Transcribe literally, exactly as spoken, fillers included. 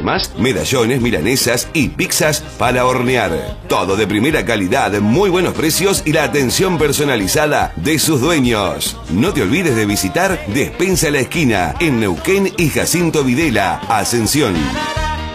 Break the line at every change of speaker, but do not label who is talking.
Además, medallones, milanesas y pizzas para hornear. Todo de primera calidad, muy buenos precios y la atención personalizada de sus dueños. No te olvides de visitar Despensa La Esquina en Neuquén y Jacinto Videla, Ascensión.